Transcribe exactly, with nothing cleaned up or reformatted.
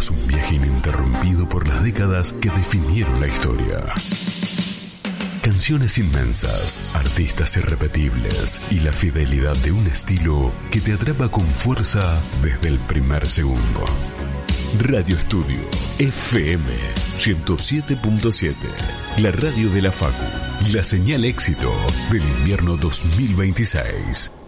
Somos un viaje ininterrumpido por las décadas que definieron la historia. Canciones inmensas, artistas irrepetibles y la fidelidad de un estilo que te atrapa con fuerza desde el primer segundo. Radio Estudio F M ciento siete punto siete, la radio de la Facu, la señal éxito del invierno dos mil veintiséis.